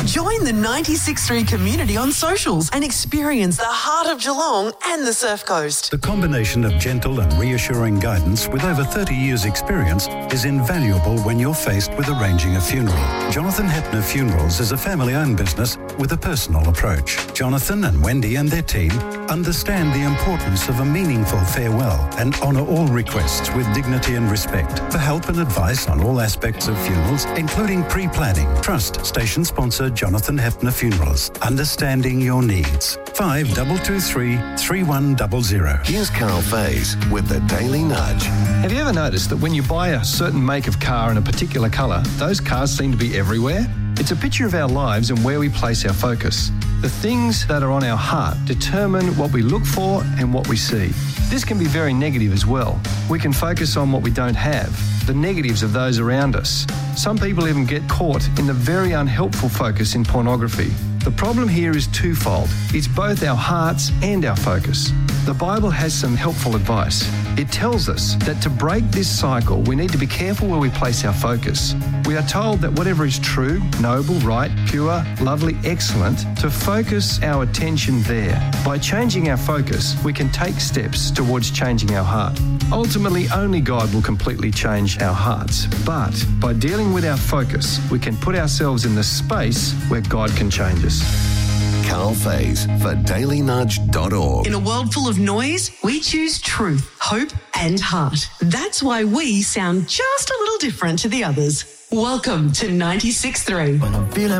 Join the 96.3 community on socials and experience the heart of Geelong and the Surf Coast. The combination of gentle and reassuring guidance with over 30 years' experience is invaluable when you're faced with arranging a funeral. Jonathan Hepner Funerals is a family-owned business with a personal approach. Jonathan and Wendy and their team understand the importance of a meaningful farewell and honour all requests with dignity and respect. For help and advice on all aspects of funerals, including pre-planning, trust station sponsor Jonathan Hepner Funerals. Understanding your needs. 5223 3100. Here's Carl Faze with the Daily Nudge. Have you ever noticed that when you buy a certain make of car in a particular colour, those cars seem to be everywhere? It's a picture of our lives and where we place our focus. The things that are on our heart determine what we look for and what we see. This can be very negative as well. We can focus on what we don't have, the negatives of those around us. Some people even get caught in the very unhelpful focus in pornography. The problem here is twofold. It's both our hearts and our focus. The Bible has some helpful advice. It tells us that to break this cycle, we need to be careful where we place our focus. We are told that whatever is true, noble, right, pure, lovely, excellent, to focus our attention there. By changing our focus, we can take steps towards changing our heart. Ultimately, only God will completely change our hearts. But by dealing with our focus, we can put ourselves in the space where God can change us. Carl Faze for dailynudge.org. In a world full of noise, we choose truth, hope and heart. That's why we sound just a little different to the others. Welcome to 96.3. When I'm feeling